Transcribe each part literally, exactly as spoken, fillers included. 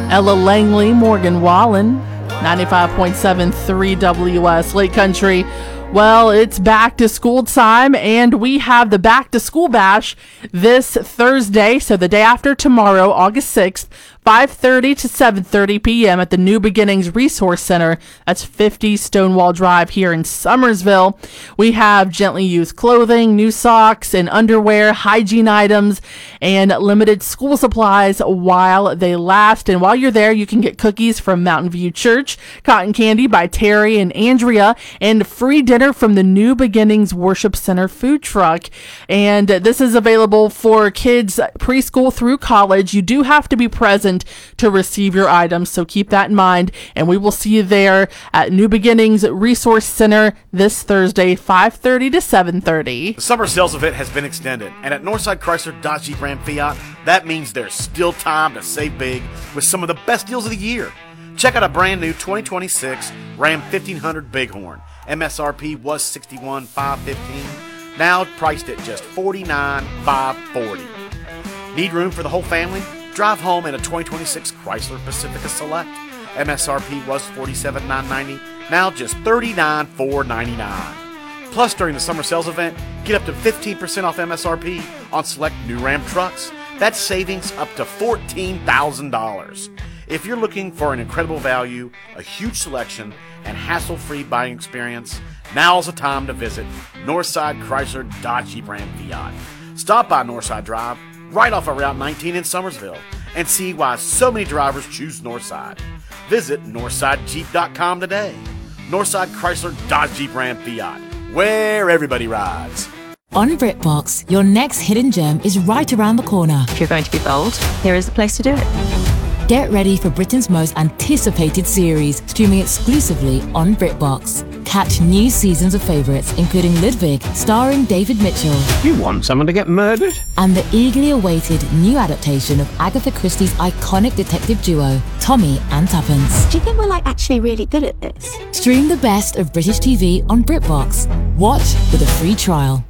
Ella Langley, Morgan Wallen, ninety-five point seven three W S Lake Country. Well, it's back to school time, and we have the back to school bash this Thursday, so the day after tomorrow, August sixth, five thirty to seven thirty p.m. at the New Beginnings Resource Center. That's fifty Stonewall Drive here in Summersville. We have gently used clothing, new socks and underwear, hygiene items, and limited school supplies while they last. And while you're there, you can get cookies from Mountain View Church, cotton candy by Terry and Andrea, and free dinner from the New Beginnings Worship Center food truck. And this is available for kids preschool through college. You do have to be present to receive your items, so keep that in mind. And we will see you there at New Beginnings Resource Center this Thursday, five thirty to seven thirty. The summer sales event has been extended, and at Northside Chrysler Dodge Jeep Ram Fiat, that means there's still time to save big with some of the best deals of the year. Check out a brand new twenty twenty-six Ram fifteen hundred Bighorn. M S R P was sixty-one thousand five hundred fifteen dollars, now priced at just forty-nine thousand five hundred forty dollars. Need room for the whole family? Drive home in a twenty twenty-six Chrysler Pacifica Select. M S R P was forty-seven thousand nine hundred ninety dollars, now just thirty-nine thousand four hundred ninety-nine dollars. Plus, during the summer sales event, get up to fifteen percent off M S R P on select new Ram trucks. That's savings up to fourteen thousand dollars. If you're looking for an incredible value, a huge selection, and hassle-free buying experience, now's the time to visit Northside Chrysler Dodge Jeep Ram Fiat. Stop by Northside Drive, right off of Route nineteen in Summersville, and see why so many drivers choose Northside. Visit northside jeep dot com today. Northside Chrysler Dodge Jeep Ram Fiat, where everybody rides. On BritBox, your next hidden gem is right around the corner. If you're going to be bold, here is the place to do it. Get ready for Britain's most anticipated series, streaming exclusively on BritBox. Catch new seasons of favourites, including Ludwig, starring David Mitchell. You want someone to get murdered? And the eagerly awaited new adaptation of Agatha Christie's iconic detective duo, Tommy and Tuppence. Do you think we're like actually really good at this? Stream the best of British T V on BritBox. Watch with a free trial.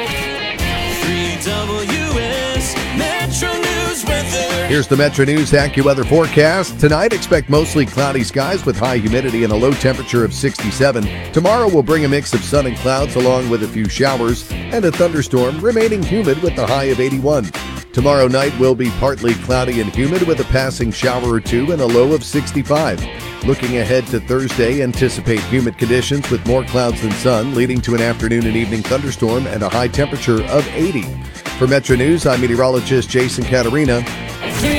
Here's the Metro News AccuWeather forecast. Tonight, expect mostly cloudy skies with high humidity and a low temperature of sixty-seven. Tomorrow will bring a mix of sun and clouds along with a few showers and a thunderstorm, remaining humid with a high of eighty-one. Tomorrow night will be partly cloudy and humid with a passing shower or two and a low of sixty-five. Looking ahead to Thursday, anticipate humid conditions with more clouds than sun, leading to an afternoon and evening thunderstorm and a high temperature of eighty. For Metro News, I'm meteorologist Jason Caterina.